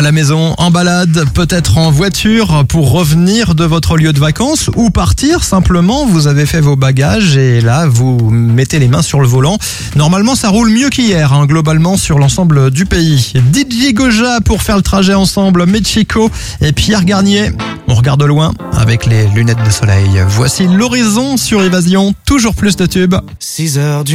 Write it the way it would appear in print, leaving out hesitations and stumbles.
À la maison, en balade, peut-être en voiture pour revenir de votre lieu de vacances ou partir simplement. Vous avez fait vos bagages et là, vous mettez les mains sur le volant. Normalement, ça roule mieux qu'hier, globalement, sur l'ensemble du pays. DJ Goja pour faire le trajet ensemble, Mexico et Pierre Garnier. On regarde loin avec les lunettes de soleil. Voici l'horizon sur Évasion. Toujours plus de tubes. 6h du